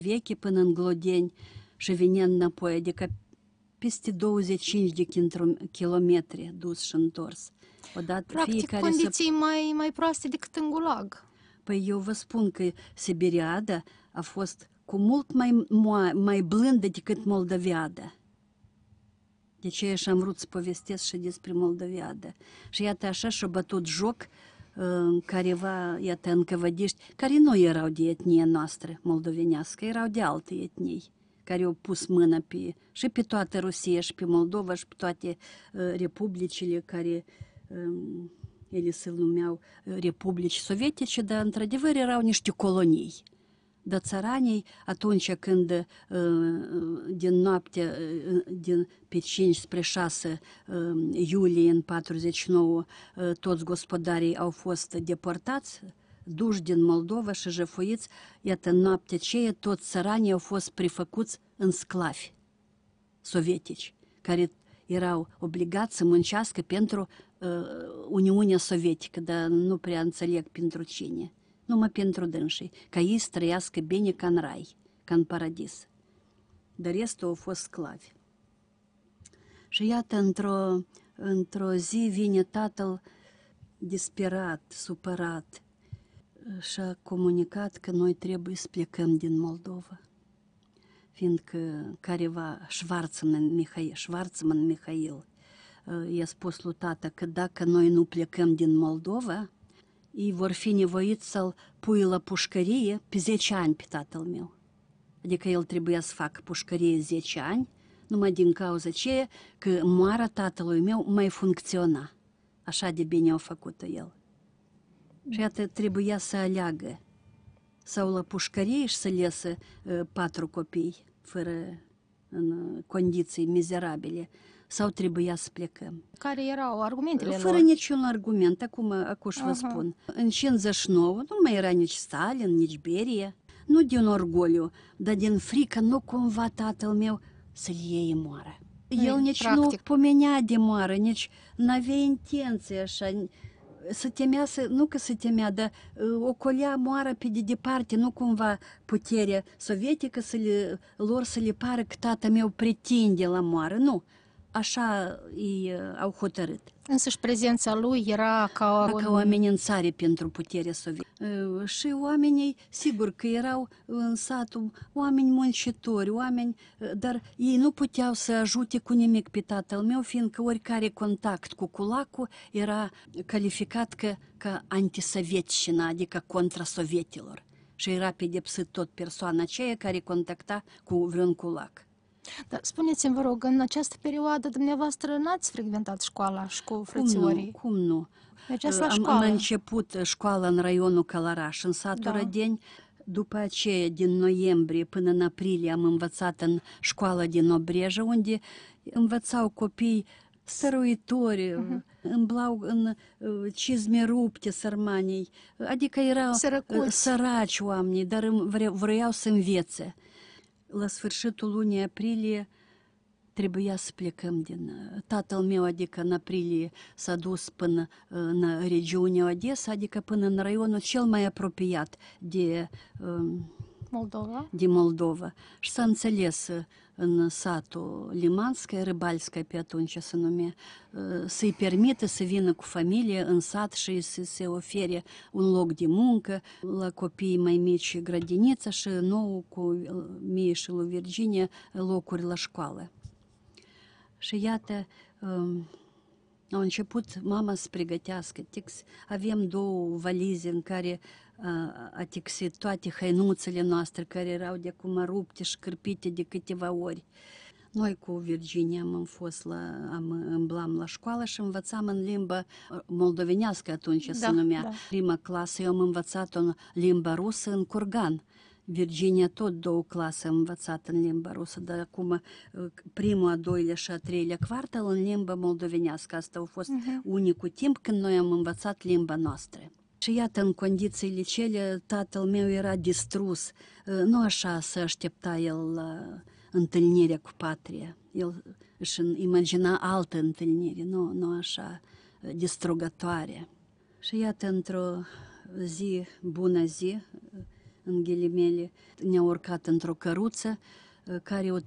vechi până în Glodeni și venind înapoi, adică peste 25 de kilometri dus și întors. Odată Practic, condiții mai proaste decât în Gulag. Păi eu vă spun că Siberiada a fost cu mult mai blândă decât Moldoviada. De ce și am vrut să povestesc și despre Moldoviada. Și iată așa și-a bătut joc careva, iată, încăvădiști, care nu erau de etnie noastră moldovenească, erau de alte etnii, care au pus mâna și pe toată Rusia, și pe Moldova, și pe toate republicile care ele se numeau republici sovietice, dar într-adevăr erau niște colonii. Dar țăranii, atunci când din noaptea pe 5 spre 6 iulie în 49 toți gospodarii au fost deportați, duși din Moldova și jefuiți, iată, în noaptea aceea toți țăranii au fost prefăcuți în sclavi sovietici, care erau obligați să muncească pentru Uniunea Sovietică, dar nu prea înțeleg pentru cine. Numai pentru dânsii, ca ei să trăiască bine ca în rai, ca în paradis. Dar restul au fost sclavi. Și iată, într-o zi vine tatăl disperat, supărat și a comunicat că noi trebuie să plecăm din Moldova. Fiindcă careva, Schwarzman Mihail, i-a spus lui tata că dacă noi nu plecăm din Moldova, ei vor fi nevoiți să-l pui la pușcărie pe 10 ani pe tatăl meu. Adică el trebuia să facă pușcărie 10 ani, numai din cauza aceea că moara tatălui meu mai funcționa. Așa de bine a făcut el. Și iată, trebuia să aleagă sau la pușcărie și să lăsă 4 copii, în condiții mizerabile, sau trebuia să plecăm. Care erau argumentele Fără lor? niciun argument, acum vă spun. În 59 nu mai era nici Stalin, nici Beria, nu din orgoliu, dar din frică, nu cumva tatăl meu să-l iei moară. El nici practic. nu pomenea de moară, nici n-avea intenție așa, să temea, nu că se temea, dar ocolea moară pe de departe, nu cumva puterea sovietică lor să le pară că tata meu pretinde la moară, nu. Așa au hotărât. Însăși prezența lui era ca o amenințare pentru puterea sovietică. Și oamenii, sigur că erau în satul oameni muncitori, dar ei nu puteau să ajute cu nimic pe tatăl meu, fiindcă oricare contact cu culacul era calificat ca antisovietșina, adică contra sovietilor. Și era pedepsit tot persoana aceea care contacta cu vreun culac. Dar spuneți-mi, vă rog, în această perioadă dumneavoastră n-ați frecventat școala și cu frățiorii? Cum nu? Mergeați la școală. Am început școala în raionul Călăraș, în satul Rădeni. După aceea, din noiembrie până în aprilie, am învățat în școala din Obrejă, unde învățau copii săruitori, îmblau în cizme rupte sărmanii, adică erau săraci oamenii, dar vreau să învețe. La sfârșitul lunii aprilie trebuia să plecăm tatăl meu, adică în aprilie s-a dus până în regiunea Odessa, adică până în raionul cel mai apropiat de Moldova. Și s-a înțeles în satul Limanskaya, Râbalskaya pe atunci se numea, să-i permită să vină cu familie în sat și să se ofere un loc de muncă la copiii mai mici, grădinița, și nou cu mie și lui Virginia locuri la școală. Și iată, au început mama să pregătească. Avem 2 valize în care a texit toate hăinuțele noastre, care erau de acum rupte și cârpite de câteva ori. Noi cu Virginia îmblam la școală și învățam în limba moldovenească atunci se numea. Prima clasă eu am învățat în limba rusă în Curgan. Virginia tot 2 clase a învățat în limba rusă, dar acum primul, a 2-lea și a 3-lea quartal în limba moldovenească. Asta a fost unicul timp când noi am învățat limba noastră. Și iată, în condițiile cele, tatăl meu era distrus. Nu așa se aștepta el la întâlnirea cu patria. El își imagina altă întâlnire, nu așa distrugătoare. Și iată, într-o bună zi, în ghilimele, ne-a urcat într-o căruță care o